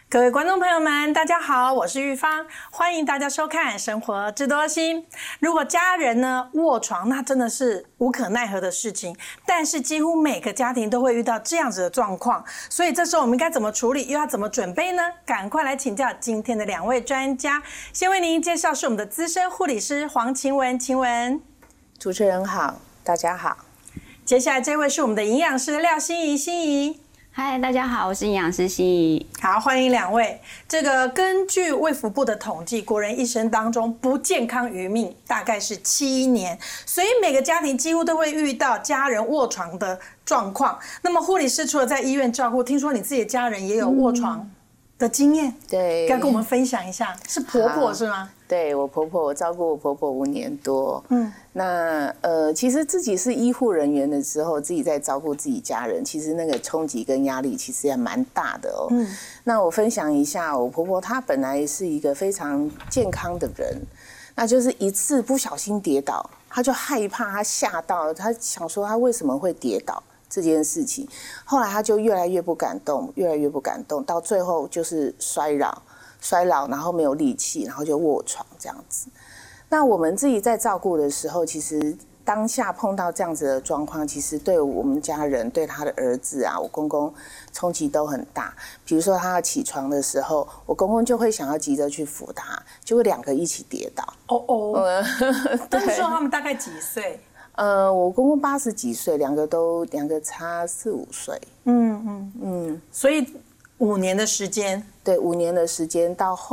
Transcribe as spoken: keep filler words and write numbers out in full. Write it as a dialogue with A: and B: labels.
A: 各位观众朋友们，大家好，我是玉芳，欢迎大家收看《生活知多心》。如果家人呢卧床，那真的是无可奈何的事情，但是几乎每个家庭都会遇到这样子的状况，所以这时候我们应该怎么处理，又要怎么准备呢？赶快来请教今天的两位专家。先为您介绍是我们的资深护理师黄晴雯，晴雯。
B: 主持人好，大家好。
A: 接下来这位是我们的营养师廖心怡，心怡。
C: 嗨，大家好，我是营养师心怡。
A: 好，欢迎两位。这个根据卫福部的统计，国人一生当中不健康余命大概是七年，所以每个家庭几乎都会遇到家人卧床的状况。那么护理师除了在医院照顾，听说你自己的家人也有卧床的经验，
B: 对，
A: 要跟我们分享一下。是婆婆是吗？
B: 对，我婆婆，我照顾我婆婆五年多。嗯，那呃，其实自己是医护人员的时候，自己在照顾自己家人，其实那个冲击跟压力其实也蛮大的哦。嗯，那我分享一下，我婆婆她本来是一个非常健康的人，那就是一次不小心跌倒，她就害怕，她吓到，她想说她为什么会跌倒这件事情，后来她就越来越不敢动，越来越不敢动，到最后就是衰老。衰老，然后没有力气，然后就卧床这样子。那我们自己在照顾的时候，其实当下碰到这样子的状况，其实对我们家人、对他的儿子啊，我公公冲击都很大。比如说他要起床的时候，我公公就会想要急着去扶他，就会两个一起跌倒。
A: 哦哦，那时候他们大概几岁？
B: 呃，我公公八十几岁，两个都两个差四五岁。
A: 嗯嗯嗯，所以五年的时间，
B: 对，五年的时间到后。